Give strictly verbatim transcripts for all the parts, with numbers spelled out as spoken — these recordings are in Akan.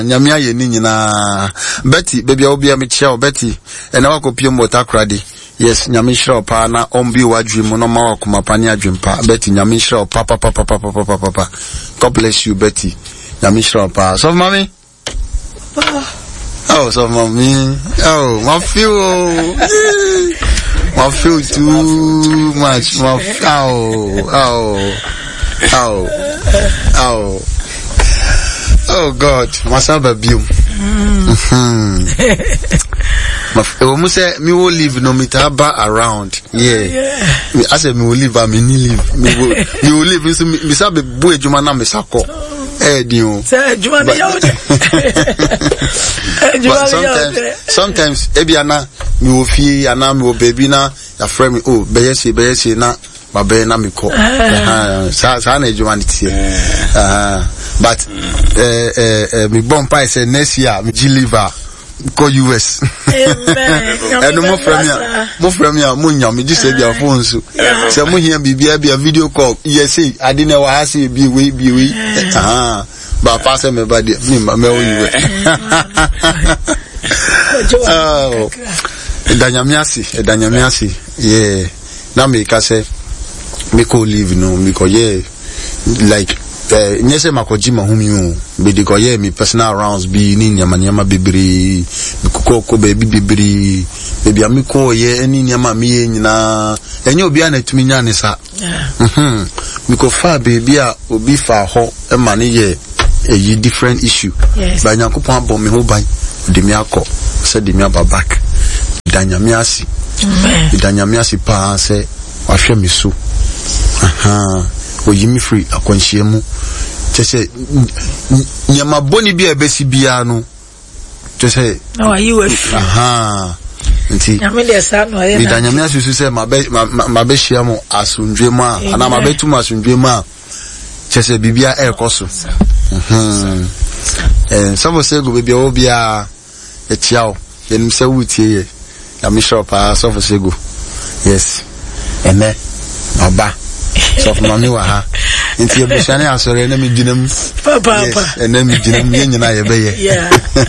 Nyamia ye ni nyina Betty baby obi am chia Betty and na wakopie mota krade yes nyame hira pa na ombi wadwe mu no ma wakoma pa ne adwempa Betty nyame hira pa pa pa pa pa pa pa pa God bless you Betty nyame hira pa so mommy oh so mommy oh my feel my feel too much my oh oh oh oh oh God, masaba biom. Mhm. Ma we say me will live no mitaba around. Yeah. Me I say me will live me ni live. Me will me will live so me sabe bo ejuma na me sako. Eh di o. Say ejuma na yawo. Ejuma na yawo. Sometimes ebiana me will fie ana me will baby na ya friend me oh be yesi be yesi na babe na me ko. Ah sa sa na ejuma ni tie. Ah but eh eh me bomb pie say next year me deliver go U S. Amen. And mo from ya mo from ya mo nya me just say their phone so say mo here bibia bia video call yes say I didn't know how say be we be we ah but pass me body me me we oh edanyamiasi edanyamiasi yeah na me ka say me ko live no me ko yeah like eh nyese makojima humi o be de ko ye mi personal rounds bi ni nyama nyama bibiri bikuko ko be bibiri be bia mi ko ye ni nyama mi ye nyina enye obi ana tumi nya ne sa mhm mi ko fa be bia obi fa ho e ma ne ye a different issue ba nyankopon abon me ho ban de mi akọ se de mi aba back danyamiasi danyamiasi pa se wa hwe mi so aha oyimi free akwanhie mu tese nyama boni bia besi bia no tese no ayi we free aha nti nyame de sa no ye na danyamia susu se mabe mabe hia mu asundwe mu ana mabe tu asundwe mu tese bibia ekoso mhm eh sabo se go bibia obia e chiao yenim se wutie ye ya mi shop a sabo se go yes ene baba so for mommy wa ha nti e be shane asore na me ginam papa papa ene me ginam ye nyina ye be ye yeah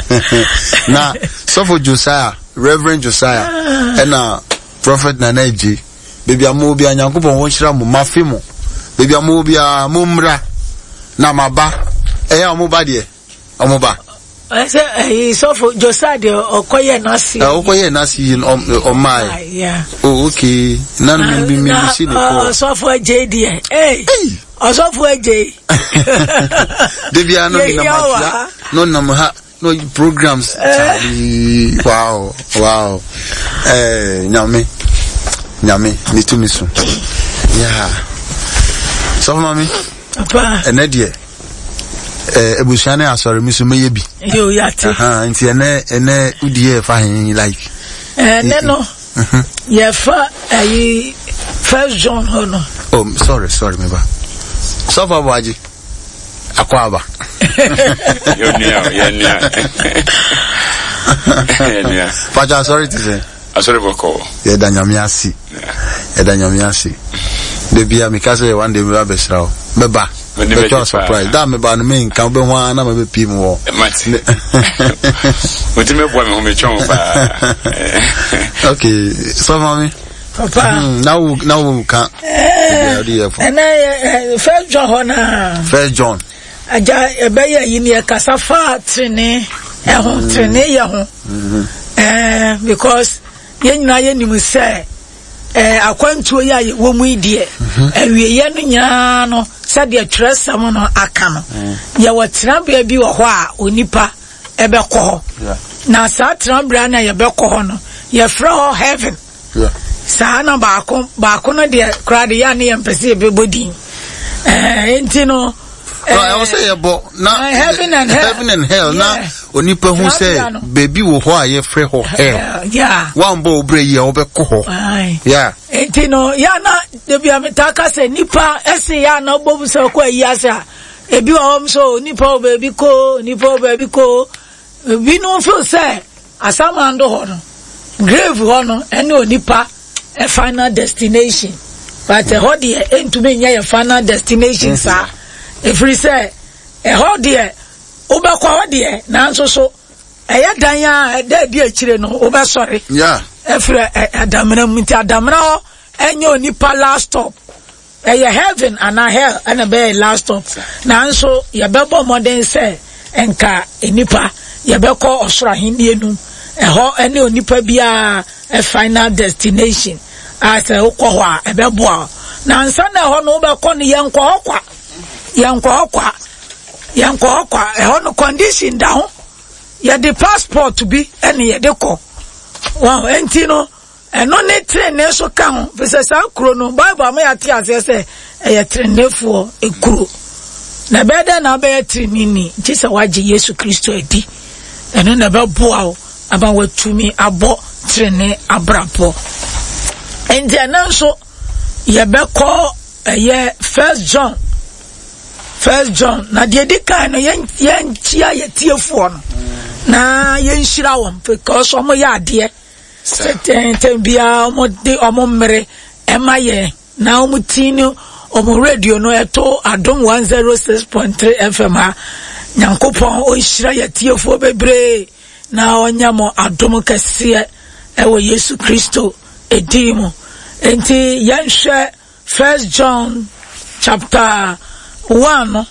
na so for Josiah Reverend Josiah ena Prophet Nanaji baby amu bi anyankopon wo hira mo mafemo baby amu bi amumra na maba eya amu ba de amu ba I say he so for Josiah de okoye nasi ah okoye nasi on my yeah oh okay na me bi me see the call so for J D hey so for J baby ano ni na ma no na ma no programs Charlie wow wow eh nyame nyame ni to me so yeah so mami papa enedie eh ebushane asore mi so meye bi yo yati aha nti ene ene udie fa hin like eh neno ye fa ayi First John hono oh sorry sorry me ba so fa baji akwaba yo nia yo nia nia faja sorry to say asore boko ye danyamiasi ye danyamiasi de bia mi ka say one day me ba besrawo me ba me cho surprise da me ba no me nkan be ho ana me be pim wo mati moti me bo me ho me chon pa okay so mami papa now now can eh na First John hona First John aja ebeye yi ne kasafa trene e ho trene ye ho eh because yenyina ye nimu say eh akwantuo ya wo mu idie awie ye no nya no se de tresam no aka no ye wotra bia bi wo ho a onipa ebe ko ho na sa trambra na ye be ko ho no ye fra heaven yeah sa na ba ko ba ko no de krade ya ne ye mpese be bodi eh enti no no I was say bo na heaven and hell heaven and hell na onipa hu say baby wo ho a ye frɛ ho hell yeah one bo obre ye obekɔ ho yeah enti no ya na de bia metaka se nipa ese ya na obobu se ko ayi asa ebi wa hom so nipa o baby ko nipa o baby ko we no feel say asamando ho no grave ho no ene onipa a final destination but e ho de entumi nya your final destination sa every say e ho de Obekwa de na nso so eya dan ya da di akire no obesori yeah efre adamna muti adamna ho enye onipa last stop eya heaven and hell and be last stop na nso ye bebo modern say enka enipa ye beko osoro ahindie nu eho ene onipa bia a final destination as e ukọ ho a ebebo a na nsa na ho no beko ne ye nkọ hokwa ye nkọ hokwa ye nkọ hokwa eho no condition da ho ye the passport to be ene ye de ko wow enti no eno ne train ne so ka ho fese sa kuro no bible am ya ti ase se e train nefo ekuro na beda na be train ni ti se waje Yesu Kristo edi eno na be boa aba watumi abo train ne abrapo enti ana so ye be ko ye first John first John na de di kan no ye ye chia ye tiefo no na ye nhira won because omo ya ade certain tempia omo de omo mere emaye na omo tinu omo radio no eto Adom one oh six point three F M ha nyankopon o nhira ye tiefo bebre na onyamo adom kase ewo Yesu Kristo edimo enti yanhwe first John chapter one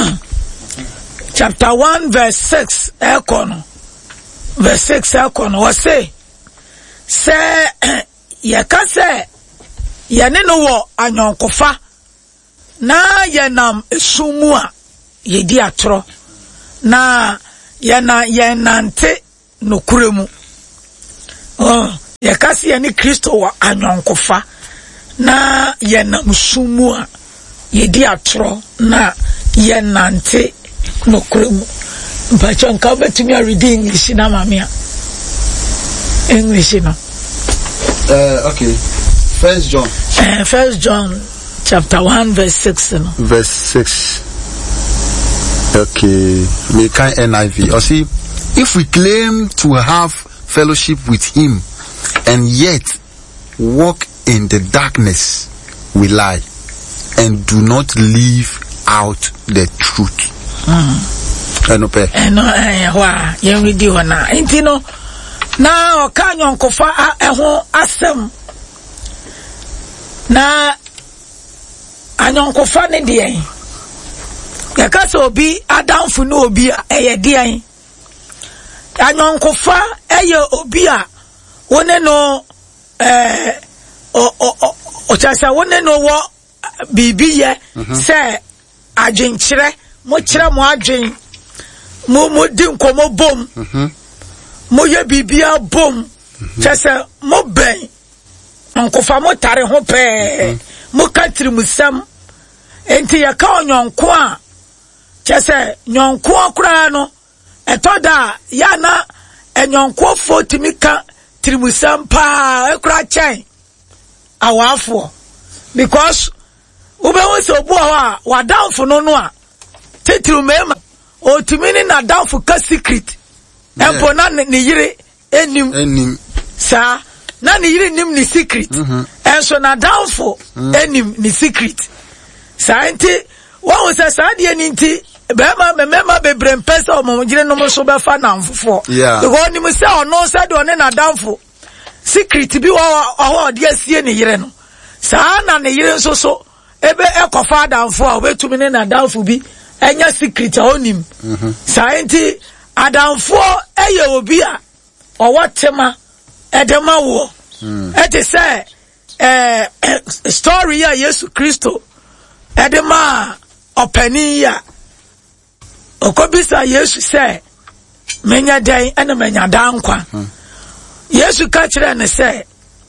chapter one verse six ekono verse six ekono was say say yakase yene no wo anyonkofa na yenam esumu a yedi atro na yana yenante no kuremu oh yakase yene Kristo wo anyonkofa na yenam sumu a yedi atro na yenante no kuremu mpacho nka betumi a read English na mamia English no uh okay first John uh, first John chapter one verse six no verse six okay me can N I V or see if we claim to have fellowship with him and yet walk in the darkness we lie and do not live out the truth. Mm. Eno pe. Eno eh wa yen ready wana. Enti no na o ka nyonkofa eho asem. Na anyonkofa ne de yen. Ya ka so obi adamfu no obi eye de yen. Anyonkofa eye obi a wone no eh o o o chasa wone no wo bibi ye se adwenkyere mo kyere mo adwen mo mo di nkomo bom mo ye bibia bom chese mo ben nkofa mo tare ho pe mo katri musam enti ya ka onyonko a chese nyonko akura no etoda ya na enyonko fotimi ka trimusam pa ekura chen awafo because ube wose obu a wa downfo no no a tetiru mema o timini na downfo ka secret empo na ne yire enim enim sa na ne yire nim ni secret enso na downfo enim ni secret sa enti wa wose sa de ni nti bema memema bebrem pesa o mo gire no mo so be fa na mfofo because ni mo se ono se de one na downfo secret bi wa ho de asie ne yire no sa na ne yire nso so ebe ekofa adamfo a obetumi ne na adamfo bi enya secret a onim sa enti adamfo eye obi a owotema edema wo ete say eh story ya Yesu Kristo edema opani ya okobisa Yesu say menya dan ena menya dankwa Yesu ka kire ne say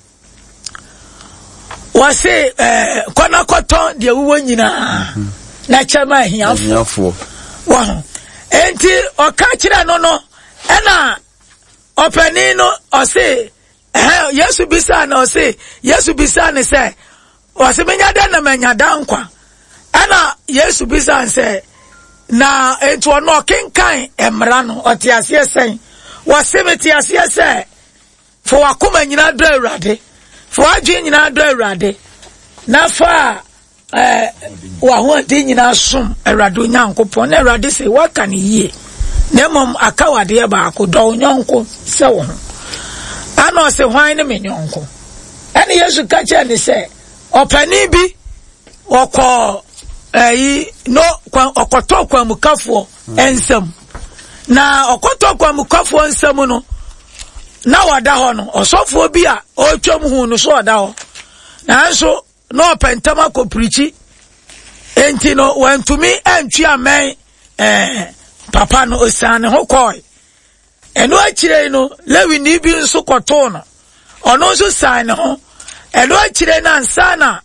wase eh kona koton de wuwo nyina na chama hiafo wa enti o ka kire no no ena opani no o se eh Yesu bisa na o se Yesu bisa ne se wase menya da na menya dankwa ena Yesu bisa se na enti ono kenkan emra no o ti ase sen wase meti ase se fo wakoma nyina do awurade fo adwe nyina do awurade na fa eh wa ho de nyina som awurade nyankopon na awurade se waka ne yie nemom akawade ba ko do nyonko se wo ho ano se hwan ne me nyonko ene Yesu ka che ne se opani bi okọ eyi no okoto kwamukafo ensam na okoto kwamukafo ensam no na wada ho no osofo bi a otwam hu no so wada ho na nso no pentama ko prichi enti no wantumi antwi amen eh papa no osane ho koi eno akire no lewi ni bi nso koto no ono nso sane ho eno akire na ansana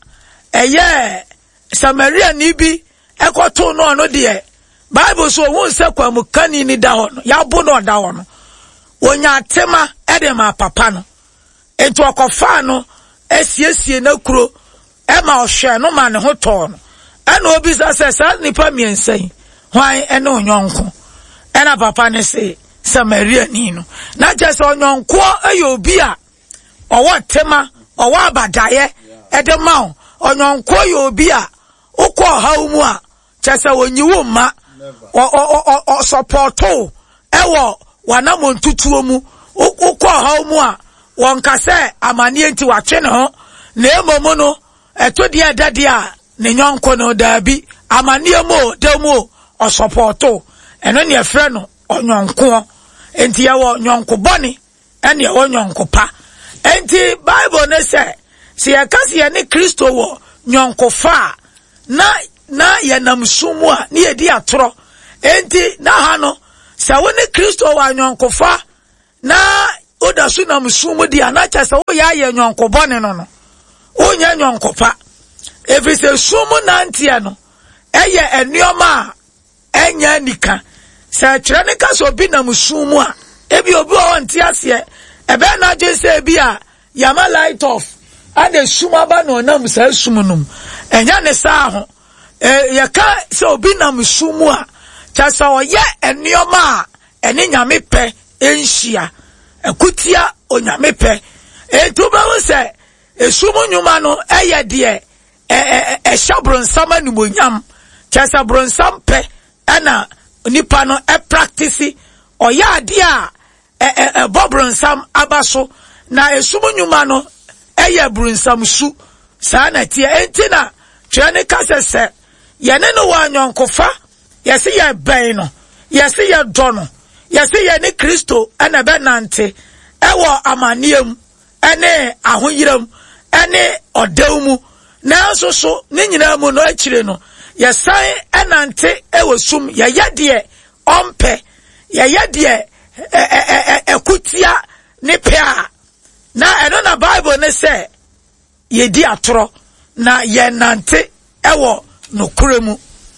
eye Samaria ni bi ekoto no ono de Bible so won se kwamu kani ni da ho no ya bo no da ho no wonya tema edema papa no ento okofa no esiesie na kuro e ma ohwe no ma ne ho to no ena obi sa se sa nipa miensan hwan ena onyonko ena papa ne se Samaria ni no na je se onyonko ayo obi a owo tema owo abadaye edema onyonko yo obi a ukọ hawo mu a chese wonyiwo ma o o o supporto ewo wana montutuo mu ukọ hawo mu a wonka se amane enti watwe ne ho na emomo no eto de adade a ne nyonko no dabi amane mo demu o supporto eno ne efre no onyonko enti yawo nyonko boni ene yawo nyonko pa enti Bible ne se si yakasi ya ni Kristo wo nyonko fa na na ya namsumu a ni edi atoro enti na ha no sa wo ni Kristo wa nyonko fa na odasu namsumu di anacha sa wo ya ya nyonko bone no no onya nyonko pa every say sumu na ntia no eye enioma enya nika sa kire ne ka so bi namsumu a ebi obi o ntia se ebe na je se bi a yama light off ade suma ba no nam sa sumunum enya ne sa ho e yaka se obi nam sumu a cha sa oye enioma eni nyame pe enhia akutia onyame pe e to ba wo se esumu nyuma no eye de e e shabron sama ni monyam cha sa bron sam pe ana nipa no e practice oya ade a e bobron sam abaso na esumu nyuma no eye brunsam su sana tie entina twene kasese ye ne no wanyonkofa yesi ye ben no yesi ye do no yesi ye ni Kristo ene be nante ewo amaniem ene ahoyiram ene odawmu na so so ne nyina mu no akire no yesan enante ewo sum ye yede ompe ye yede ekutia ne pea na eno na Bible ne se yedi atoro na ye nante ewo no kuremu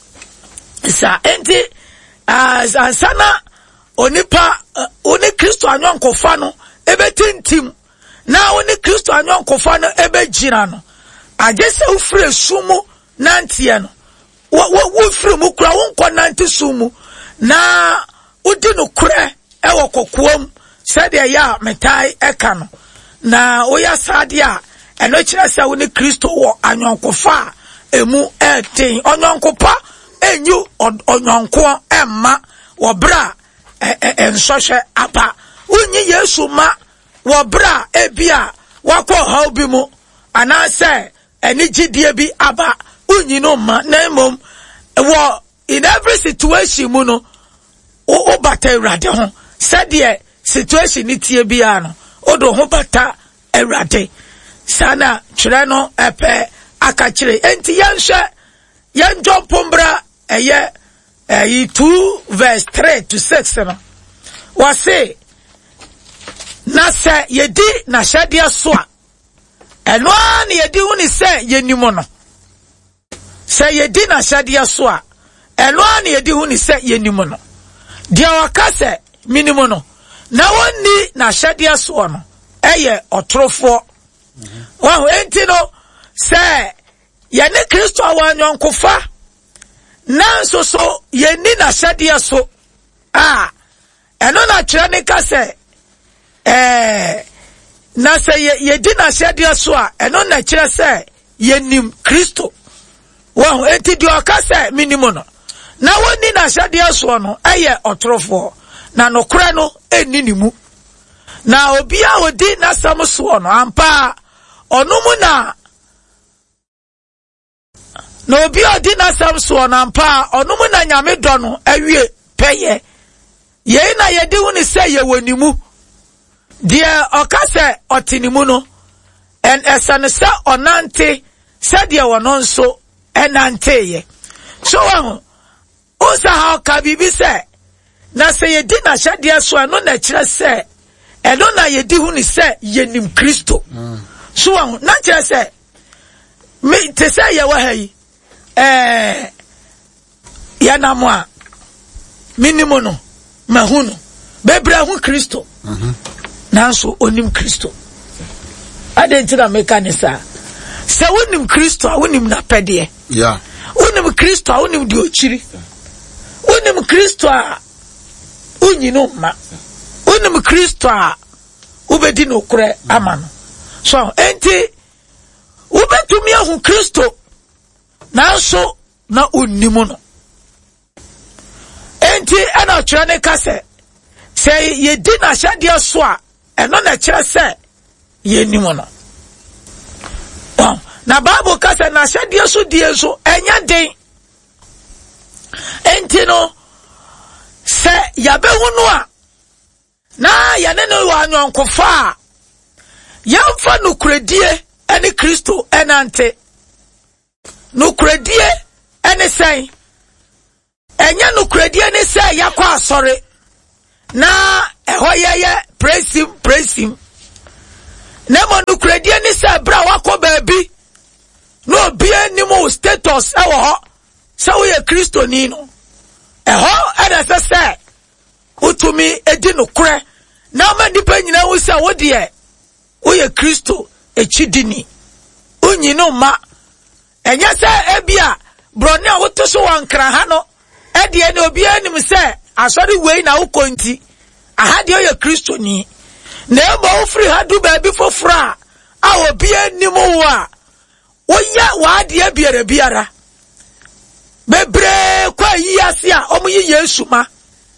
sa enti as ansana onipa uh, oni Kristo anyonkofa no ebe tintim na oni Kristo anyonkofa no ebe gira no agese ufre sumu nantie no wo wo ufre mu kura wonko nante sumu na udi no kure ewo kokoam said ya metai eka no na oya sadia eno kire se wo ni Kristo wo anyonkofa emu etin onyonkopa enyu onyonko emma wo bra ensoshe apa unyi Yesu ma wo bra ebia wakọ ha obi mu anase eni gidie bi aba unyi no ma na mom wo in every situation mu no o bata Awurade ho said ye situation ni tie bia no odo ho bata Awurade sana kire no epe akachire enti yanhwe yan jompombra eye eh two verse three to six no wase na se yedi na hyedia so a eno an yedi huni se yenimo no se yedi na hyedia so a eno an yedi huni se yenimo no dia wakase minimo no na woni na hyedia so no eye otorofo wa enti no se ye ne Kristo awanyonkofa nanso so ye ni na hyedia so ah eno na kire ne ka se eh na se ye di na hyedia so a eno na kire se ye nim Kristo wa enti di o ka se minimo no na woni na hyade so no eye otorofo na nokora no enni nimu na obi a odi na sam so no ampa onumu na na obi odi na sam so no ampa onumu na nyame do no awie peye ye na yedi hu ni se ye wonimu de okase otinimu no en esane se onante se de wono nso enante ye so wan usa ha ka bibi se na se yedi na hyade so no na kire se eno na yedi hu ni se yenim Kristo mm. so wan na kire se me te se ye wa hayi eh ya na mo a minimo no mahunu bebra hu Kristo mhm nanso onim Kristo adentina mekanisa se wonim Kristo wonim na pede yeah wonim Kristo wonim di ochiri wonim Kristo a unyino ma wonim Kristo a ubedi no kure amano so enti ubetumi ahu Kristo nanso na onimo no enti ana chwane kase se yedi na hyade so a eno na kire se yenimo no oh na Bible kase na hyade so die so enya den enti no se yabehu no a na yane no wa anwonkofa yamfa no kuredie ene Kristo enante no kuredie ene sen enya no kuredie ne se yakwa asore na ehoyeye praise him praise him na mo no kuredie ne se bra wakọ baabi no obi animu status ewo ho se wo ye Kristo ni no eho ene se se utumi edi no kure na ma nipa nyina wo se wo de wo ye Kristo echidini unyino ma enya se ebia brone a woto so wankra ha no e de ne obi anim se asori wei na wo konti aha de ye Kristo ni na e mo ofri ha du ba bi fofra a obi anim wo a wo ya wa de biara biara bebre kwa yi ase a omo yi Yesu ma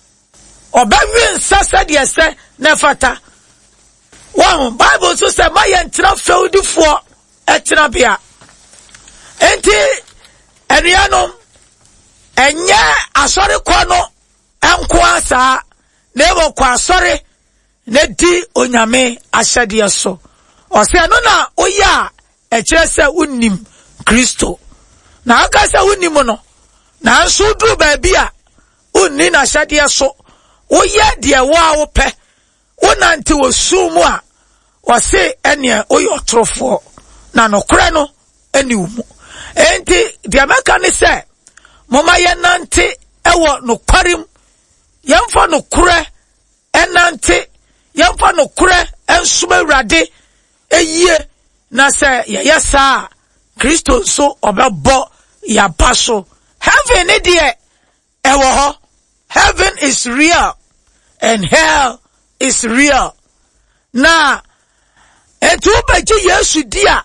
obawi nsasa de ese na fata wa Bible so say my entra feudifo etra bia enti erianom enye asori kwa no enko asa na ebo kwa asori na di onyame ahyade so o se no na oya e kire se unnim Kristo na aka se unnim no na nso du ba bia unni na ahyade so oya de wa wo pe wonante wo sumu a wo se ene oyo trofo na no kure no eni umu enti de amaka ne se moma ye nante ewo no kwarim yemfa no kure enante yemfa no kure ensuma urade eyie na se ye yesa Kristo so obebo ya baso heaven e de ewo ho heaven is real and hell is real na etu beji Yesu dia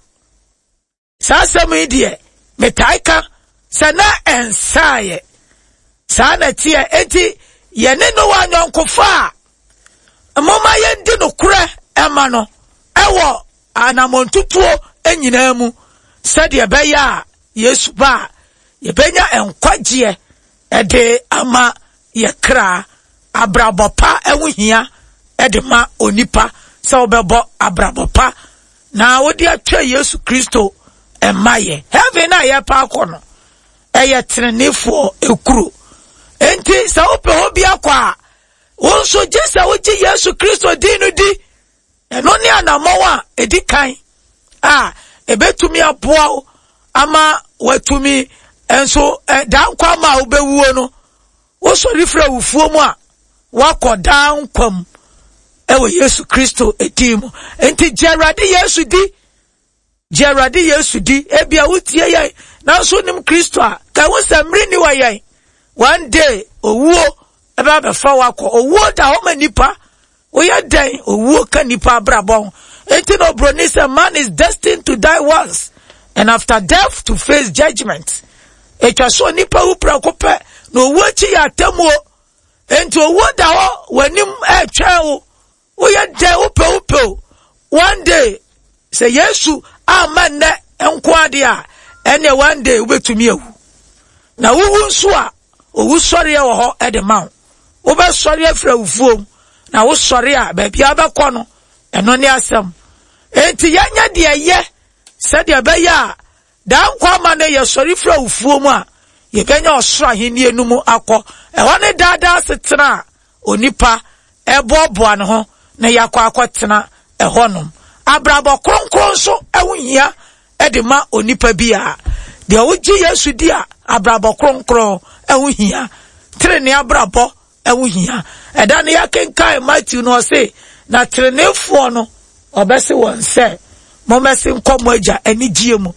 sasem die metaika sana ensaye sana tie enti yene no wanyonkofo a moma yendi no kure ema no ewo anamontutuo enyina mu sade beya Yesu ba ye benya enkwagie ede ama ye kra abrabopa ewuhia ede ma onipa se obebo abrabopa na wodi atwa Yesu Kristo emaye heaven na ye pa akono eye trenefo ekuru enti se ope hobi akwa wonso jesa woji Yesu Kristo dinu di eno ni anamowa edi kan ah ebetumi aboa ama watumi enso dan kwa ma obewuo no wo so rifra wufuo mu a wakoda nkwam ewe Yesu Kristo edimu enti Gerard Yesu di Gerard Yesu di ebia wutie ye na so nim Kristo a ka wo samri ni wa ye one day owuo eba be fa wako owuo da ho manipa wo ye den owuo ka nipa brabon enti no bro ni say man is destined to die once and after death to face judgment etwa so nipa wu prakope no wachi ya temo enti owo da ho wanim e twa wo wo ye de upe upe one day say Yesu aman na enko ade a ene one day ubetumi awu na wuwu nso a owu sori e wo ho e de ma wo be sori afra wufuom na wo sori a ba bia be kɔ no eno ne asem enti yanya de ye se de be ya da nkwa ma na ye sori fra wufuom a ye benya osoro aheni enum akɔ e ho ne dada setena onipa e boboa ne ho na yakɔ akɔtena e honom abrabo kronkron so ewuhia e de ma onipa bia de oji Yesu dia abrabo kronkron ewuhia trene abrabo ewuhia e da ne yakenkai Matthew no say na trenefo no obese won se momesi nkomo agya ani giemu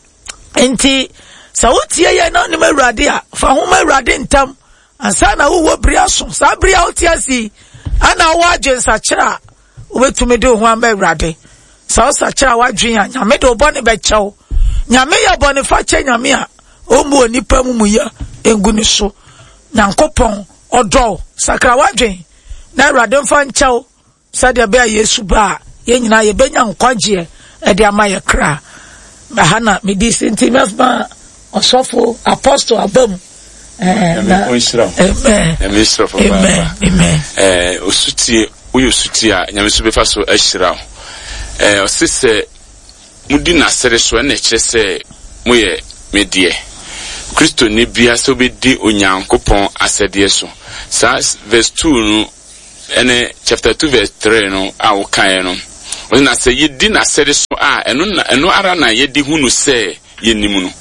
enti sa wotie ye na ne mawurade a fa ho mawurade ntam ansa na wo bria so sa bria wotie si ana wo agyensa kira obetumi de ho mawurade sa sa kira wadwen a nyame de obone be kyew nyame ya bone fa kye nyame a omu onipa mu ya engu ni so nyankopon odo sakra wadwen na awurade mfa nkyew sa de be Yesu ba ye nyina ye benya nkwaje e de ama ye kra bahana medisi ntimafma osofo apostle abam eh na amen amen amen eh osutie uyo sutia nyame so befa so ahira eh osise mudi na sere so na kire se moye medie Kristo ni bia so be di onyankopon asede so sa verse two no ene chapter two verse three no a wo kan no na se yedi na sere so a eno na eno ara na yedi hunu se yenimu no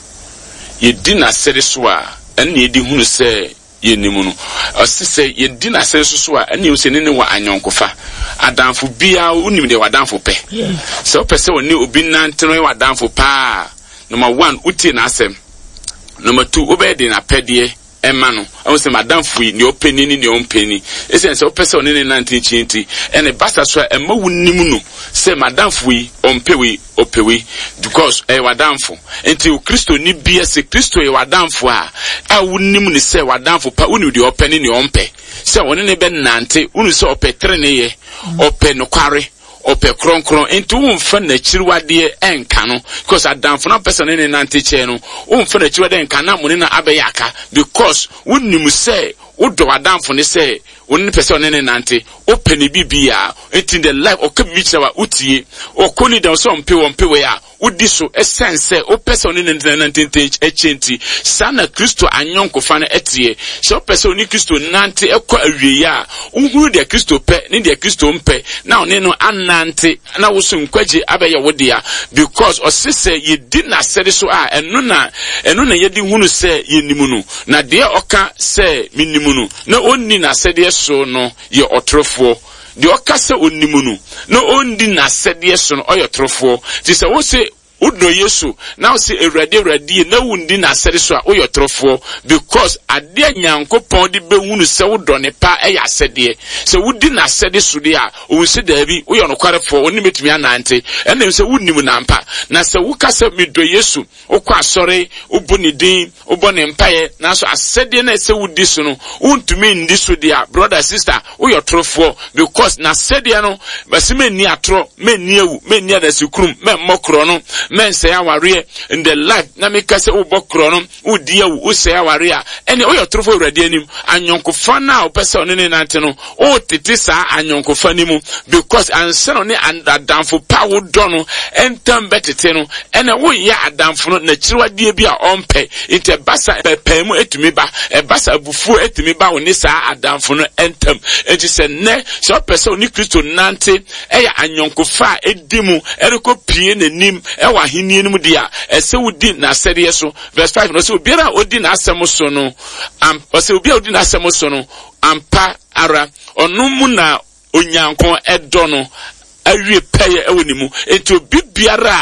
yedi na sere so a ene yedi hunu se yenimu no osise yedi na sere so a ene use ne ne wa anyonkofa adamfo bia unim de wadamfo pe so pese oni obi nanteno wadamfo pa number one uti na asem number two obedi na pedie ema no I say madam fui ni openi ni ni ompeni ese se opese oni nineteen twenty ene basa so ema wunimu no se madam fui ompewi opewi because e wadamfo enti o Kristo ni bia se Kristo e wadamfo a a wunimu ni se wadamfo pa uni di openi ni ompe se oni ne be nante uni se opetre ne ye ope no kware ope kronkron enti wonfa na chiriwade enka no because adamfo na person ne nante che no wonfa na chiriwade enka na mo ne na abeyaka because wonnim se wodo adamfo ne se wonni person ne nante ope ne bibia enti the life o kabi chira utie o koni da so mpe wo mpe we a udi so essence o person ne nante echenti sana Kristo anyonko fa na etie so person ni Kristo nante ekwa awie ya unhuru de Kristo pe ne de Kristo mpe na one no anante na wo so nkwaje abeye wodia because osise yedi na sere so a eno na eno na yedi hunu se yenimu no na de oka se minimu no na onni na sere so no ye otrofo de oka se onimu no na ondi na sere so no oyotrofo ti se wo se udo Yesu now say erade erade na wundi na sere so a oyotrofo because ade nyankopon de be hunu se wudo ne pa e ya sede se wudi na sede so de a o se da bi o yo no kwarefo oni metumi anante ene se wunnim na mpa na se wuka se mido Yesu okwa asore oboni din oboni mpaye na so asede na se wudi so no untumi ndi so de a brother sister oyotrofo because na sede no basime ni atro meni ewu meni adasikurum memmokro no men say aware in the life na me kase ubokro no udi ewu u say aware a ene oyotrofo urade anim anyonkofa na opese onene nante no o tete sa anyonkofa nimu because anseno ne adamfo pawo do no entam betete no ene wo ya adamfo no na chiriwade bi a ompe inte basa pepemu etumi ba e basa bufu etumi ba woni sa adamfo no entam enti se ne so opese oni Kristo nante e ya anyonkofa edimu ereko pie nanim e wa hini enu dia ese wudi na sede so verse five no se obiara odi na asem so no am ose obiara odi na asem so no ampa ara onumu na onyankon edo no awie peye ewonimu enti obi biara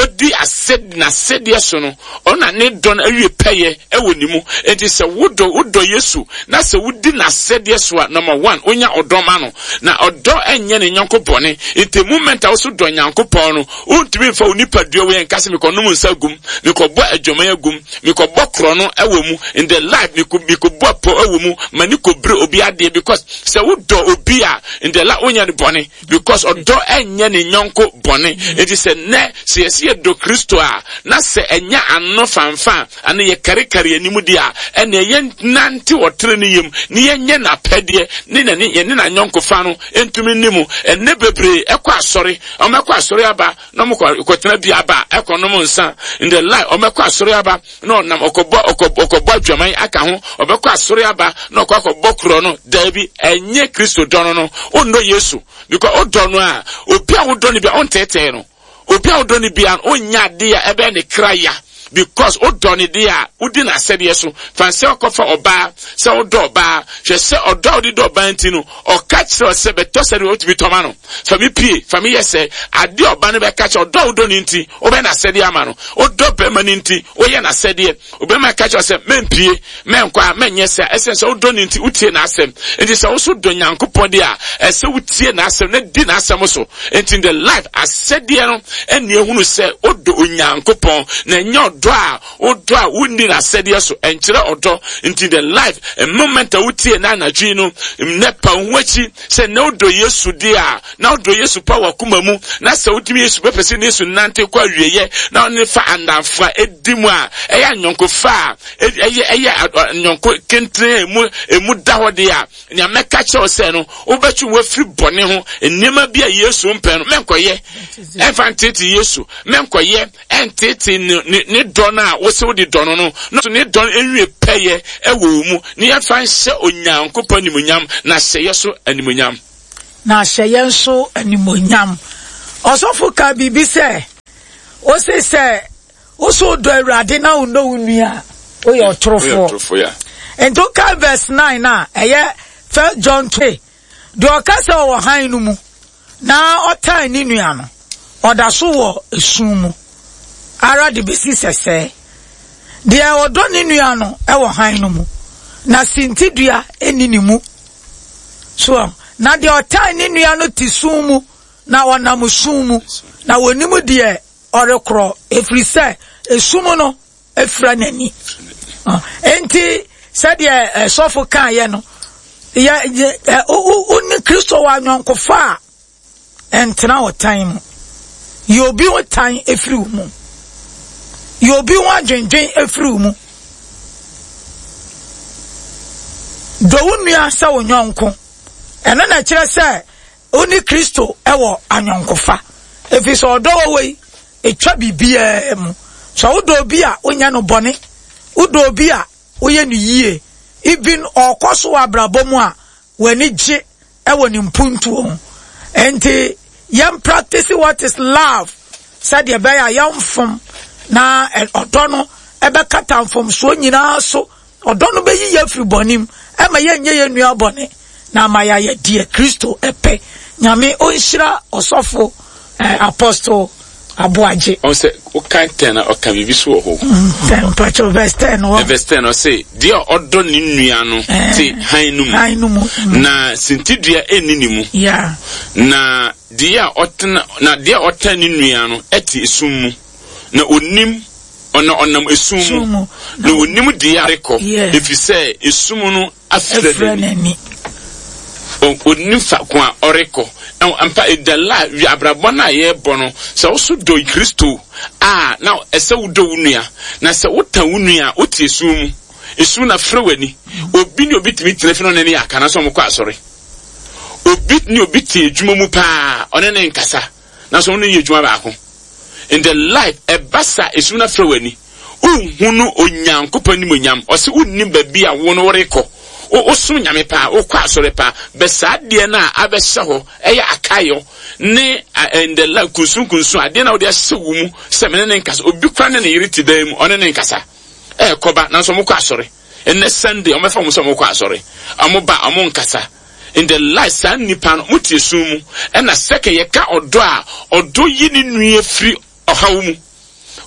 odi ased na sede so no ona ne don awie peye e woni mu enti se wodo wodo Yesu na se wodi na sede so a number one onya odoma no na odo enye ne nyonko bone enti moment a wo so do nyankopon no untimi fa onipa duo we enka se me konom nsa gum me ko bo adwoma agum me ko bo kro no ewo mu in the life me ko me ko bo po ewo mu mani ko bre obi ade because se wodo obi a in the life onya ne bone because odo enye ne nyonko bone enti se ne se yesi do Kristo a na se enya anno fanfa ane ye kare kare animu dia ene ye nante wotre ne yem ne ye nye na pede ne ne ye ne na nyonko fa no entumi nimu ene bebre ekwa asori o mekwa asori aba no mo ko tena bi aba ekonom nsa in the life o mekwa asori aba no nam okobo okobo okobo adwaman aka ho o mekwa asori aba no ko akobo kro no dabi enye Kristo dono no o no Yesu because o dono a obi a wo dono bi on tete no obi a odoni bia onya de a ebe ne kraya because odoni de a udi na sede so fanse okofa oba se odo oba hwe se odo odi do oba ntino o catch se beto sede o tibi toma no fa mi pie fa mi yese ade oba ne be catch odo odoni nti obe na sede ama no odo be ma nti oye na sede obe ma catch se mempie menkwa menye se essence odoni nti utie na asem enti se wo so do nyankopon de a ese utie na asem na di na asem so enti in the life asede no eni ehunu se odo onyankopon na nyo do a odo a wuni na sede so enkyere odo into the life a moment a wutie na na dwi no nepa nwachi se na odo Yesu dia na odo Yesu power kuma mu na se wutimi Yesu pepese na Yesu nante kwa wieye na oni fa andanfa edimu a eya nyonko fa eye eye nyonko kentre emu emu daho dia nya meka che ose no obetu wafiri bone ho enema bia Yesu mpen no menkoye enfantiti Yesu menkoye entiti ni dona wo se wo di dono no no ni don enwie peye ewo mu ni afa nse onyankopɔ animonyam na hyɛ so animonyam na hyɛ nso animonyam osofo ka bibi se o se se o so do Awurade na wo no nua o ye otorofo ento ka verse nine na eye First John two do okase wo han no mu na otan ni nua no oda so wo esun mu ara de besi sese de odo ni nua no e wo han no mu na sintidua eni ni mu so na de otan ni nua no ti sun mu na wona mu sun mu na woni mu de orekro efri se esum no efra nani enti se de sofo kan ye no ya o ni Kristo wa nyonko fa entena otan mu yobi otan efri mu yobi wa dwendwen efri mu do wunua sa wonyonko eno na kire se oni Kristo ewo anyonkofa efi so do we etwa bibia mu so udo bi a onya no bone udo bi a oye no yie even okoso abrabomu a wani gye ewo ni mpuntu enti yam practice what is love said ye be ya yam fom na odo no ebe kata fom so nyina so odo no be yi afri bonim ema ye nye ye nua bone na maya ye die Kristo epe nyame onhira osofo apostle Abuaje on say o kan ten na o kan bibi so ho ten pacho verse ten o verse ten o say dia odo ni nua no ti han no mu na sintidua enini mu yeah na dia otna na dia otan ni nua no eti esum mu na onim ona onam esum mu na onim dia rekọ if you say esum no afrani onim fa kwa oreko now ampa edala wi abrabona ye bono se wo so do Kristo ah now ese wo do wunua na se wo tan wunua o tie esum esu na frewani obi ni obi timi tire fino ne ne aka na so mo kwa asore obi ni obi tie adwuma mu pa one ne nkasa na so no ye adwuma ba ko in the life e basa esu na frewani unhunu onyankopɔ ni monyam o se unnim ba bi a wo no rekɔ o so nyame pa o kwa asore pa be sa de na abehye ho eya akayo ne in the life kunsun kunsun ade na wo de hye wo mu se mene ne nkasa obi kwa ne ne yiriti dan mu one ne nkasa e koba na so mo kwa asore enne Sunday o me fa mo so mo kwa asore amo ba amo nkasa in the life san nipa no mutie sum mu e na second ye ka odo a odo yi ni nua firi ohawo mu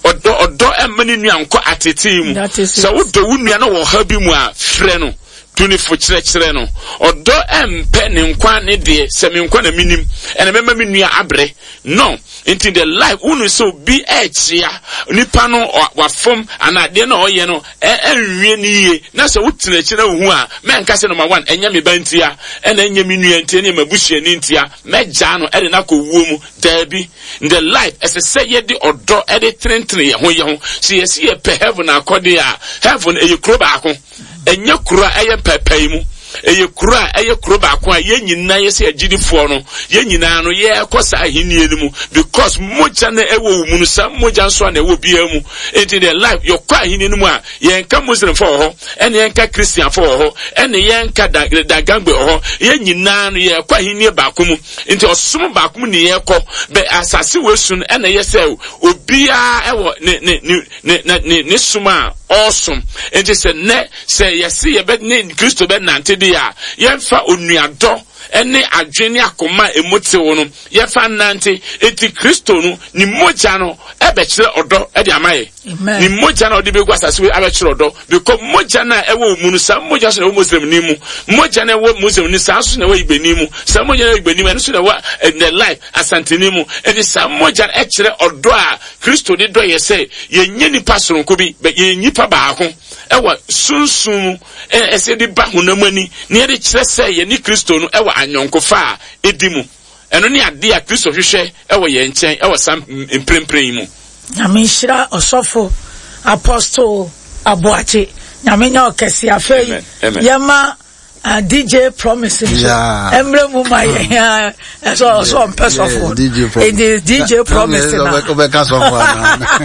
odo odo emani nua nko atete mu so wodo wo nua na wo ha bi mu a frɛ no tuni fo kire kire no odo empe ne nkwa ne de se me nkwa na minim ene mema me nua abre no into the life unu so bi echia nipa no wafom anade na oye no enwie ni ye na so wutena kire hu a me nka se number one enya me bantia ena enya me nua ntia ne mabusua ni ntia meja no ede na ko wuo mu dabi in the life as say ye de odo ede trentre ye ho ye ho so ye see pe heaven akode a heaven e ye kro ba ko enye kura eye pepai mu eye kura eye kuro ba ko a ye nyina ye se agidifo no ye nyina no ye ekosa ahenie ni mu because moja na ewo mu no sa moja nso na ewo bia mu into the life your kwa ahenie ni mu a ye nka muslim for ho ene ye nka christian for ho ene ye nka da gangbe ho ye nyina no ye kwa ahenie ba ko mu into osum ba ko mu ne ye ko be asase wesun ene ye se obia ewo ne ne ne ne ne suma awesome and just say ne say yes ye be ne Kristo be nante dia yemfa onuado ene adwene akoma emote wo no yefa nante eti Kristo no ni moja no ebe kire odo e de amaye ni moja na odi be gwa sase abe kire odo because moja na ewo mu no sa moja so na muslim ni mu moja na ewo muslim ni sa so na ewo ibeni mu sa moja na ibeni mu so na wa in the life asante ni mu e sa moja e kire odo a Kristo de do ye say ye nye ni pasonko bi be ye nyipa ba ho ewa sunsun e se de ba honamani ne ye de kire say ye ni Kristo no ewa anyonkofa edimu eno ne ade a Kristo hwehwe ewo ye nchen ewo sam imprempren mu nyamishira osofo apostle Aboache nyamenya okesi afei yema uh, D J Promise yeah emre mu ma ya so so pesofo D J Promise it is D J Promise na ko be ka so fa na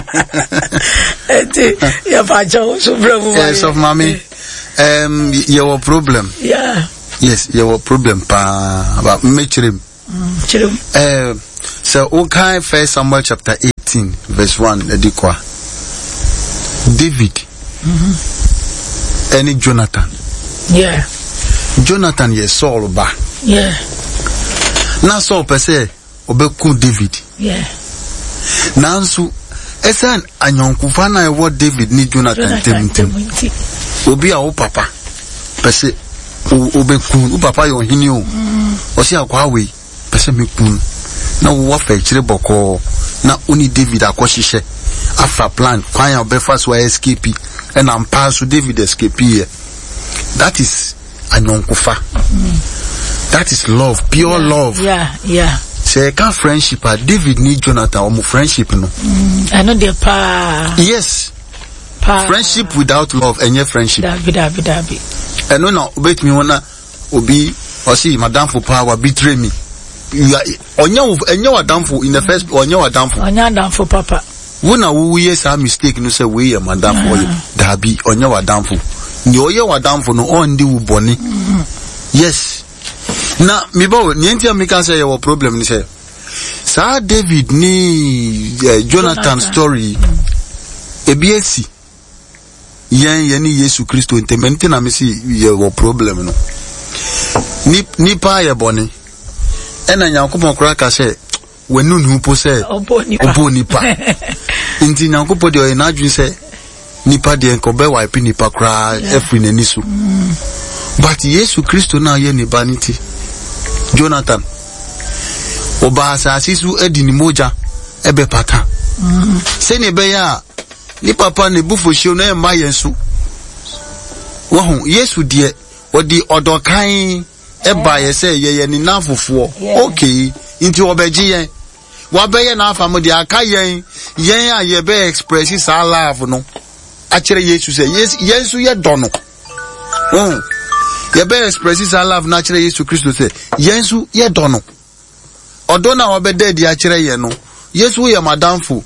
eti ya fa jo so bre mu ma yes of mami um your problem yeah yes your problem pa about me chirim chirim eh so okay first Samuel chapter eighteen verse one edikwa David mm-hmm. any Jonathan yeah Jonathan yes Saul ba yeah na Saul per se obeku David yeah nansu esen anyonkufa na ewo David ni Jonathan temtem obi a wo papa per se obeku o papa yo hini o o si akwa we per se mekun na wo fa kire boko na oni David akohihye after plan kwan obefa so escape and am pass to David escape here. That is anyonkufa. Mm. That is love, pure yeah, love. Yeah, yeah. Say can friendship David need Jonathan or friendship no. Mm, I know the pa. Yes. Pa. Friendship without love and your friendship. David, David, David. And no no wait me wanna obi or see madam for power betray me. You are onyo onyo adamfo in the first onyo adamfo. Onyo adamfo papa. Wona wo yes a mistake no say we madam for you dabi onye wadamfo ni oye wadamfo no on di wo boni yes na me ba ni entia me kan say your problem ni say Sir David ni uh, Jonathan, Jonathan story ebiesi yen yen Yesu Kristo entementi na me see your problem no ni ni pa ye boni ena Nyankopon kura ka say wenu nu po say obo nipa inti Nyankopon de o na adwin say nipa de enko be wipe nipa kra every nani so but Yesu Kristo na ye ni baniti Jonathan oba asasi su edi ni moja ebe pata se ne be ya ni papa ne bufo hio na emba yensu wo hu Yesu de odi odokan eba ye say ye ye ni nafofo okay inti obeji yen wabeye na afa mo de aka yen yen a ye be express sa love no a kire Yesu say yes Yesu ye dono oh ye be express sa love na kire Yesu Kristo say Yesu ye dono odo na obede de a kire ye no Yesu ye madamfo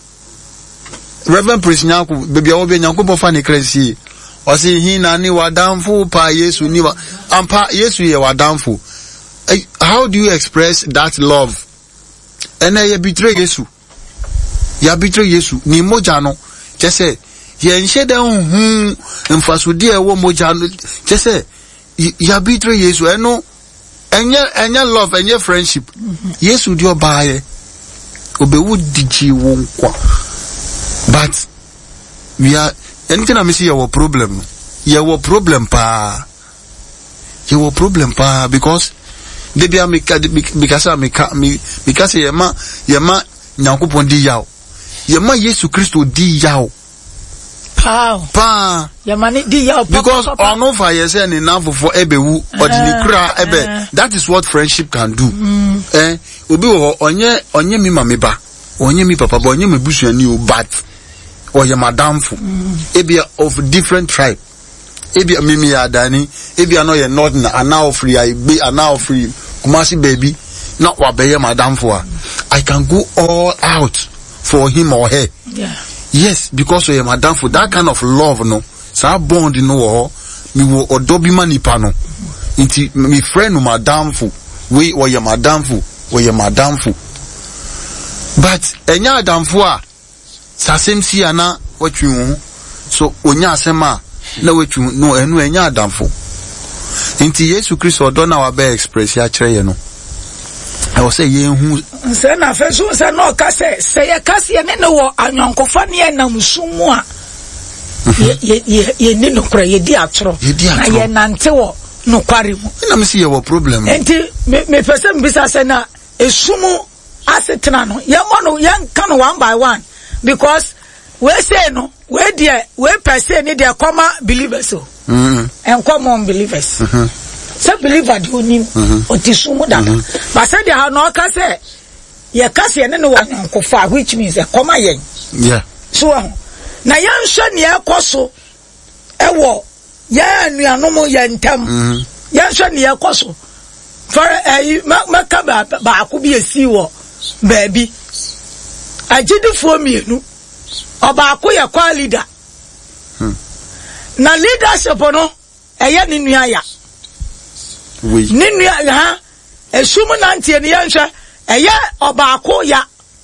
Reverend Prince Nyanku bebi obi Nyanku bo fa ne kresi o say hi na ni wadamfo pa Yesu ni ampa Yesu ye wadamfo. How do you express that love? And you betray Yesu. You betray Yesu. Ni moja no. Just say, ye nshede hu mfasudi e wo moja no. Just say, you betray Yesu. Eno, enye enye love, enye friendship. Yesu di obaye. Obewu diji wo nkwa. But we are anything I see our problem. Your problem pa. Your problem pa because they be a because I make me because yama yama Nyankopon di yaw. Yama Yesu Christo di yaw. Pa. Pa. Yama ni di yaw. Because on over yes and enough for ebewu ordinary kra ebe. That is what friendship can do. Mm. Eh obi wo onye onye mi mama ba. Onye mi papa ba onye me busuani o but or your madamfo. Ebia of different tribe. Ebia mimi ya dani. Ebia no ye northern and now free I be and now free Kumasi baby. Not what be your madamfo. I can go all out for him or her. Yeah. Yes, because of your madamfo. That kind of love no. So bond no mi wo odobi manipa no. Inti mi friend no madamfo. We or your madamfo or your madamfo. But enya adamfo a sasem si ana watwu so onya asema na watwu no enu enya adamfo nti Yesu Kristo odo na wa be express ya kire ye no e wo say ye hu se na fe so se no ka se se ye ka se ne ne wo anyankofa ne ye nam sumu a ye ye ye ni no kra ye di atoro na ye nante wo no kware mu na me see ye wo problem nti me pese mbisa se na esumu asetena no ye mo no ye kan one by one because we say no we there we per se ni there come believers so mhm and common believers mhm say believer do nim otisumu dada but say there no ka say ye ka say ne no wankofa which means e come yen yeah so na yan hwe ne ekoso ewo ya anuanom ye ntam mhm yan hwe ne ekoso for eh maka ba ba ko bi esi wo baby agidifo mienu oba akoye kwa leader hmm. na leadership no eye ni nua ya we ni nua ha esumu na ntie ne yanhwe eye oba akoya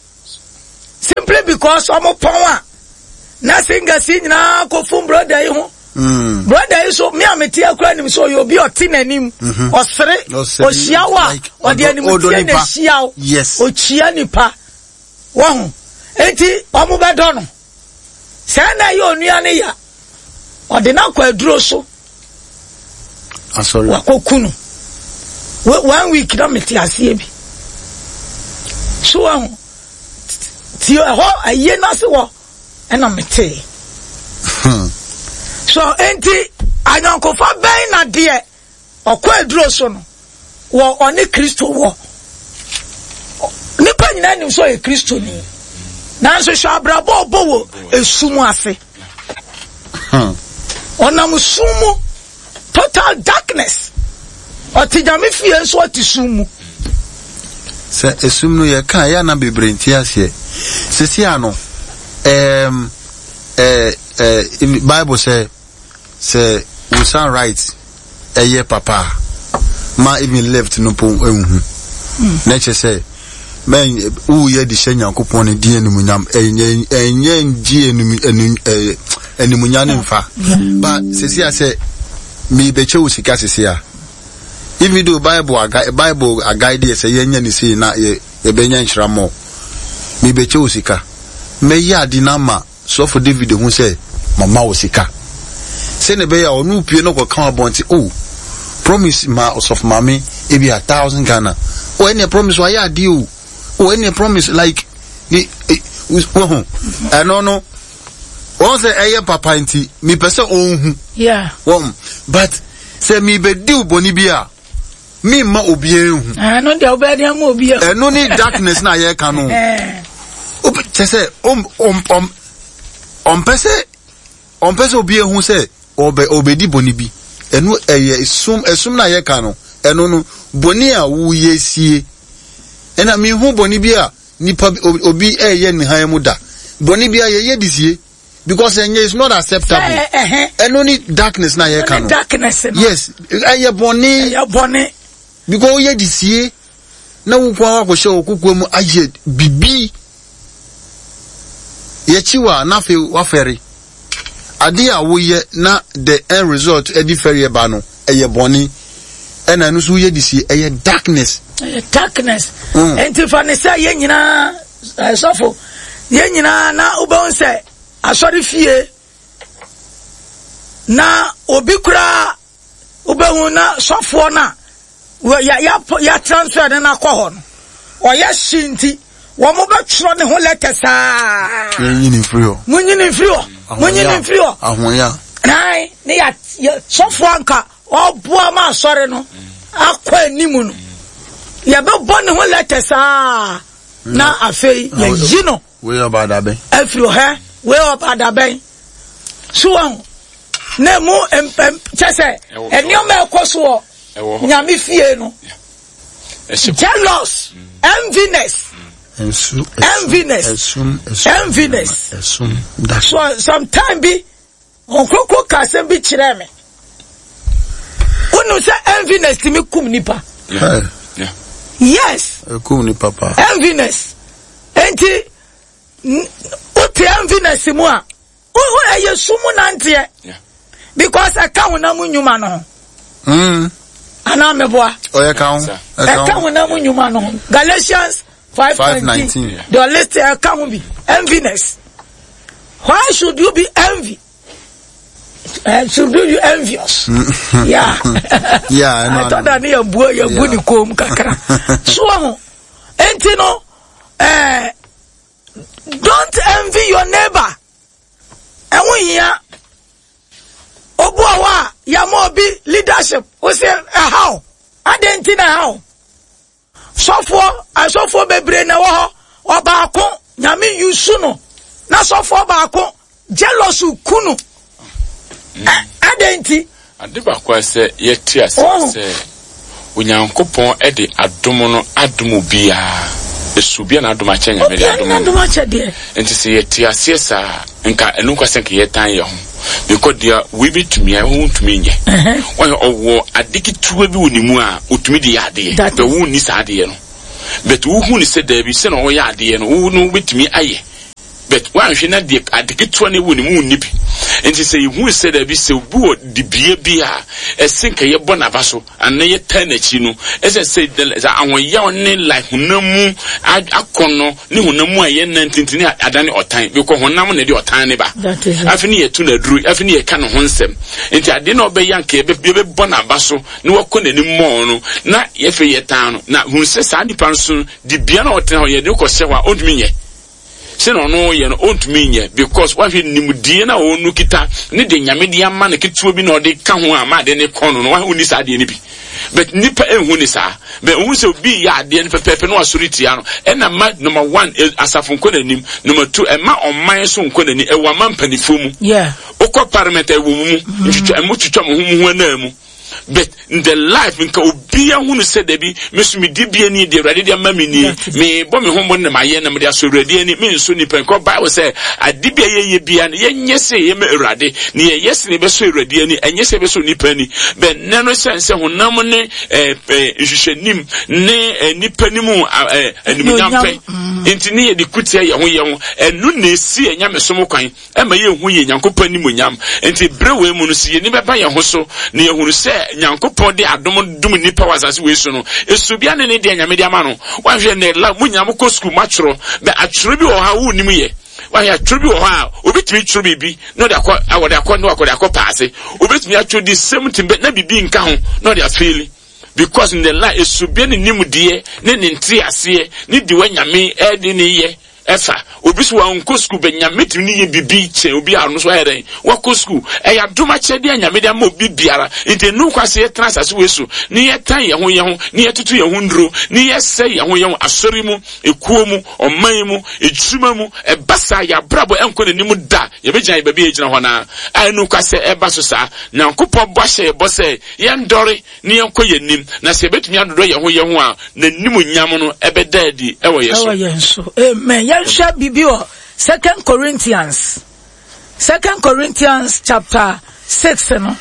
simply because omo pon a na singa si nyina ko fun brother yi ho mm brother yi so me ameti akura nim so yo bi oti nanim osere osiawa odi anim tie na siaw yes ochia nipa won enti omo bedo no se na ye onua ne ya odi na kwa aduro so asori wakokunu one week na meti asie bi so won ti ho aye na se wo ena meti so enti anyankofa ben na de okwa aduro so no wo oni Kristo wo nipa nyina nim so e Kristo ni na so shabrabo obowo esumu ase hmm onam sumu total darkness otijame fie so otisumu se esumnu ye kan ya na bebrenti ase sisi ano em eh eh in Bible say say we sound right eye papa ma even left no po ehun na che say men u ye di Nyankopon ne die enumunyam enye enye ngie enum enumunya ne mfa but sisi ase mi beche u sika sisi a even though Bible aga Bible agaide say yenya ni sei na ye benya nhramo mi beche u sika me ya di na ma so for David hu say mama u sika say ne be ya onu pie no ko kan abonti oh promise ma of mami e be a thousand Ghana o any promise wa ya di o oh any promise like oh I no no one say eye papa nti mi pese onhu yeah one but say mi be di boni bia mi ma obi enhu ah no de obedi am obi e no ni darkness na ye kan no eh o say om om om on pese on pese obi enhu say obe obedi boni bi enu eye esum esum na ye kan no enu no boni a wu ye sie ena mi hu boni bi a nipa obi eye ni han mu da boni bi a ye ye disie because enye is not acceptable enu ni darkness na ye kan no darkness yes eye boni eye boni because ye disie na wu kwa wa ko she okuku mu aye bibi ye chiwa na fe wa fere ade a wo ye na the end result e di fere ba no eye boni ena no so ye disie eye darkness darkness enti fa ne say ye nyina sofo ye nyina na ubon say asori fie na obi kura obehu na sofo na ya ya ya transfer na akọ no oya shinti wo mo be tro ne ho letters ah munyi free o munyi ni free o munyi ni free o ahoya nai ne ya sofo anka oboa ma asori no akọ animu no ya be bon ne ho letters ah na afei ye yino we about that ben afro he we about that ben so on na mu empem chese enioma ekoso nyame fie no jealous enviness enviness enviness so sometime bi onkoko kasem bi kire me unu se enviness ti me kum nipa yeah yeah yes kum ni papa enviness enti uti enviness mu a o eye sumu nante yeah because account na munyuma no mm ana meboa o account account na munyuma no Galatians five nineteen the list account be enviness. Why should you be envy? Uh, should you be envious? Yeah. Yeah, I know. I thought that near boy your booty comb kakra. So enti no eh don't envy your neighbor. And when here Obuawa ya mo bi leadership o say how identity na how sofo asofo bebre na wo ho obaako nyame yusu no na sofo obaako jealous kunu identity adeba kwa se yeti ase onyankopon e de adomo no adomo bia esubia na adoma chenya me de adomo enti se yeti ase sa nka enu kwa se nke yetan ye ho because dia we be to me I want to me nye why owo adiki tuwe bi wonimu a otumi de ade be wo ni sa ade no but wo hu ni se da bi se no wo ya ade no wo no betumi aye but wan hwe na de adiki tuwe ne wonimu ni bi enti se hu se da bi se bu de bie bi a esenka ye bona baso anna ye tanachi no ese se za awon ya ne like hunamu akono ni hunamu a ye nantintini adane otan because honam ne de otan ne ba afini ye tu na duru afini ye ka no honsem enti ade na obeyanka ye be bona baso ne wakona ni mo no na ye fe ye tan no na hu se sa nipa nso de bia na otan ho ye de ko se wa ondumi ye se no no ye no ontumi nye because wa hwe nimudie na onu kita ne de nyame de ama ne ketuo bi na ode ka ho ama de ne kono no wa uni sa de ne bi but nipa enhu ni sa but hu se obi ya de ne pepepe no asoriti ano e na ma number one asafo nko nanim number two e ma oman so nko nani e wa mampanifo mu yeah okọ parliament e wo mu ntwitwa mu twitwa mo hu na mu but in the life nka obia hu no se da bi mesumi dibia ni de rade de mami ni me bo me hombo na maye na me de asorade ani me nso ni pen ko Bible say adibia ye ye bia na ye nyese ye me rade ni ye yes ni be so rade ani enyese be so ni pani but nano sense honam ne eh hwehwenim ne nipa ni mu animu nyampe enti ye de kutia ye ho ye ho enu na esi enya mesom kwan e ma ye hu ye nyankopani ni mu nyam enti brewe mu no si ye ni be ba ye ho so ne ye hu se nyankopon de adom dum nipa wasase we so no esubia ne ne de nyame de ama no wa hwe ne la munyam ko school matro be atro bi wo ha wo nim ye wa ya atro bi wo ha obetimi tro bibi no de akọ awode akọ no akọ de akọ paase obetimi atro di same thing na bibi nka ho no de afeeli because in the life esubia ne nimudie ne ne nti ase ne di wa nyame e de ne ye efa obi so wa nko school be nyame timi ne ye bibi che obi anu so ayere wa ko school e ya doma che de nyame de ma obi biara inte nu kwase ye transase we so ne ye tan ye ho ye ho ne ye tutu ye ho ndro ne ye se ye ho ye ho asori mu ekuo mu oman mu ejuma mu e basa ya brabo enko ne nimu da ye be gyan ye be ejina ho na ai nu kwase e baso sa na nkopɔ bɔ hye bɔ se ye ndore ne ye nko ye nim na se betumi adodo ye ho ye ho a na nimu nyam no e be daadi e wo ye so e wo ye so amen. Yensha Bibio, Second Corinthians, Second Corinthians chapter six, no.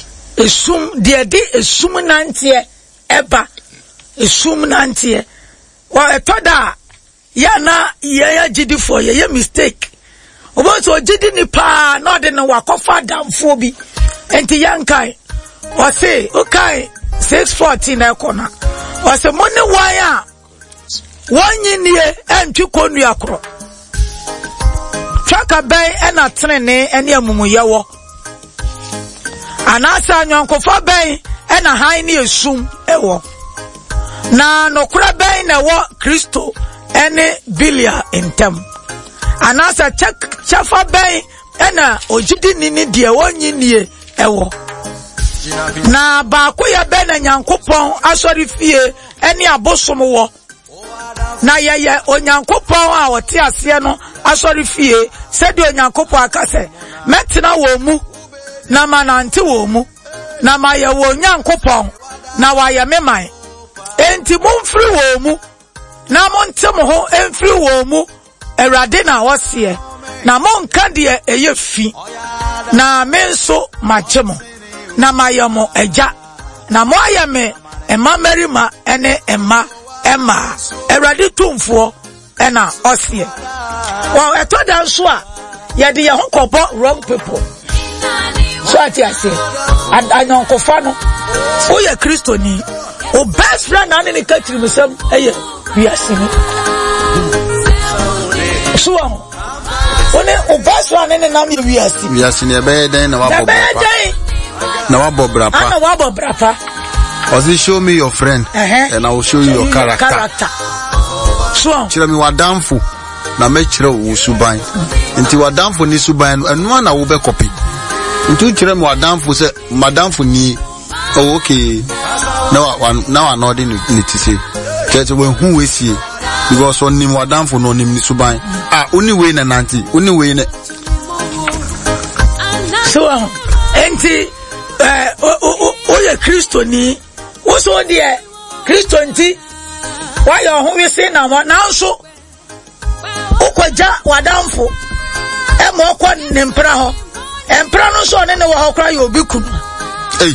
Esum dia di esum nantie eba esum nantie. Wa etoda ya na ya jidi for ye ye mistake. Obo so jidi ni pa na de no wakofa damfo bi. Enti yankai. Wa say okay six fourteen e kona. Wa say money wire one year and two konu akro. Twa chaka ben ena trene ene amumuye wo anasa nyankofa ben ena han ne esum ewo na nokura ben na wo Kristo ene bilia intem anasa chak chafa ben ena ojidi nini die wonyi nie ewo na ba ko ya ben na nyankopon asori fie ene abosom wo na yeye onyankopon a wote ase no asori fie sedi onyankopon akase metina wo mu na manante wo mu na maye wo onyankopon na waye meman enti mumfiri wo mu na montem ho emfiri wo mu Erade na wose na monka de eye fi na menso machemo na mayamo eja na moayame ema merima ene ema ema Erade tumfo ena osie wa etoda nso a ye de ye ho kopo wrong people so ati ase anonkofa no o ye Kristo ni o best friend na ne katiri musam eye wiasini so one o best friend ne na me wiasi wiasini e be den na wabo brapa na wabo brapa ana wabo brapa ozi show me your friend uh-huh. and I will show you your character, character. So chira mi wadamfo na me chira wo suban nti wadamfo ni suban enu na wo be copy nti chira mi wadamfo se madamfo ni oh okay now now I know the need to say that when who we see because on nim wadamfo no nim ni suban ah oni we na nanti oni we na so enti eh o o ye Kristo ni wo so de Kristo nti wa yo ho we say na na nso ukwaja wadamfo e mo kwa nempra ho empra no so ne ne wo ho kra yo bi kunu eh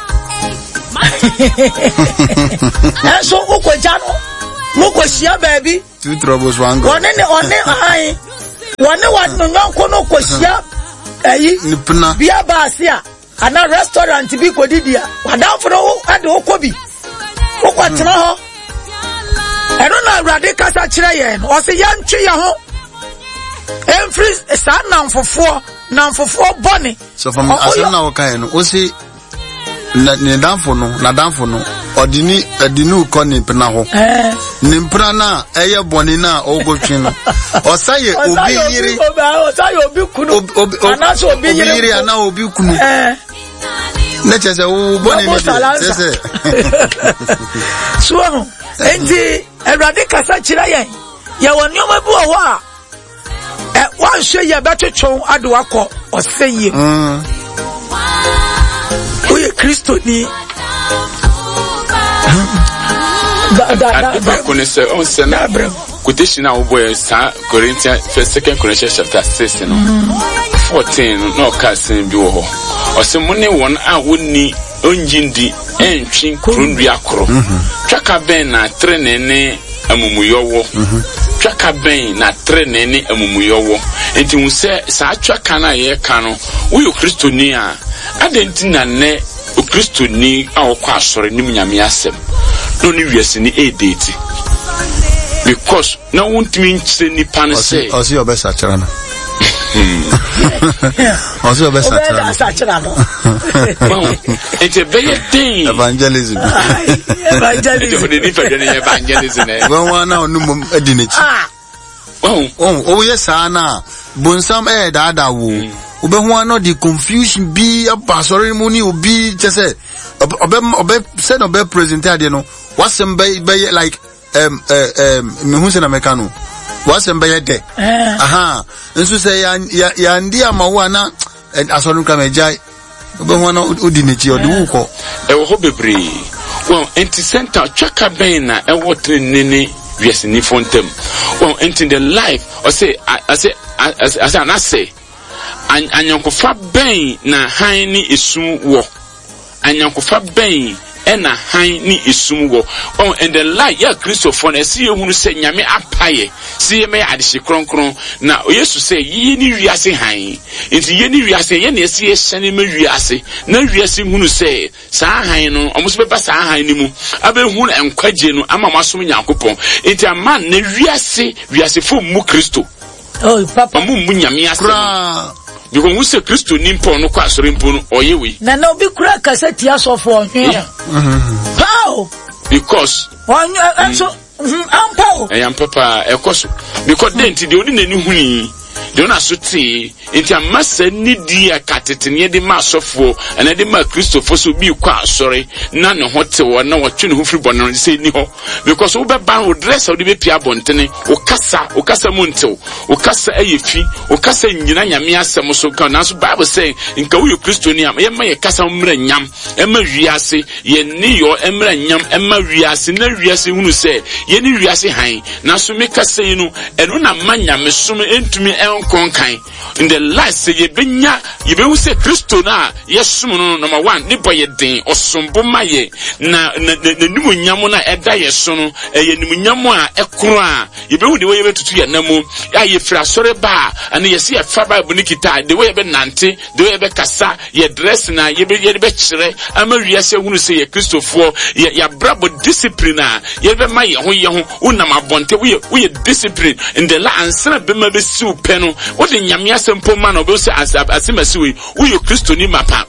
so ukwaja no mo kwasia baabi two troubles one go one ne one ai one one no nko no kwasia ayi nipna bia baase a ana restaurant bi kodidia wadamfo no ade okobi okwatena ho eno na Awurade kasa kire ye no o se yantwe ye ho emfri sa namfofo namfofo bone so from asem na wokan no o se na ne damfo no na damfo no odini adinu ko ni pena ho eh ni mpra na eye bone na ogotwe no o saye obi yiri o saye obi kunu ana so obi yiri ana obi kunu eh na chese wo bone mi chese so enti Awurade kasa kire yen ye woni oma bi wo a eh wan hwe ye betwetwon ade wakọ oseye mm o ye Kristo ni da da da kone se on se na quotation na oboy sa Corinthians first second Corinthians chapter six no fourteen no ka sen bi wo ho o se mo ne won a wonni onjindi entwin kurundu akoro twaka ben na trenene amumuyowo twaka ben na trenene amumuyowo enti hu se sa twaka na ye ka no wo yo Kristo ni a adenti na ne o Kristo ni a okwa asore nim nyame asem no ni wiase ni e date because na wontimi nche ni pan say o si obesa chara na o si obesa chara na it's a very thing evangelism evangelism evangelism when one now no edinichi ah oh oh yes ana bonsam e da da wo obe ho ano the confusion bi abasori mu ni obi chese obe obe say no be present ade no wasem be be like um um me hu se na mekano wasem be de aha nso say ya ya ndi amawo na asori nka mejai obe ho ano odinichi odi wo ko e wo ho bebre well enti center twaka ben na e wo trenene wiase ni fontem well enti the life or say I say as an say anyankofa ben na han ni esum wo anyankofa ben e na han ni esum wo oh and the light ya Christopher na see ehunu se nyame apaye see me adihye kronkron na Yesu say yi ni wiase han enti yi ni wiase ye na see ehye me wiase na wiase hunu say sa han no omuso beba sa han ni mu abehunu enkwaje no ama masom nyankopon enti ama na wiase wiase fo mu Kristo Oh, papa. Amu munyame asem. Because we say Christo nimpo no kwa asore mpo no oyewe. Na na obi kura kasa ti asofo onhwe. How? Because one so ampo. Eh papa e koso. Because then ti de oni nani huni. De ona so ti enti amasa ni di akatete ne de ma asofo ena de ma Christopher so bi kwa asore na ne hote wo na wotwe ne ho firi bono se ni ho because wo be ban wo dress wo de be pia bontene wo kasa wo kasa montew wo kasa ayefi wo kasa nyina nyame asem so kan na so Bible say nka wo Christo ni am ye ma ye kasa mra nyam e ma wiase ye ni yo e mra nyam e ma wiase na wiase hunu se ye ni wiase han na so me kasa yi no eno na ma nyame so entumi konkan in the last ye benya ye be hu se Christo na yesum no number one ni boy den osombo maye na na nimu nyamo na eda yeso no eye nimu nyamo a ekoro a ye be hu de we be tutu ye namu ya ye fra sore ba ana ye se ye fa Bible ni kita de we be nante de we be kasa ye dress na ye be ye be kire ama wiase hunu se ye Christofo ye ya brabo discipline a ye be ma ye ho ye ho unam abonte we we discipline in the la answer be ma be siu pe no what the nyame asempo man obo se asimasiwe wo yo Christo ni mapa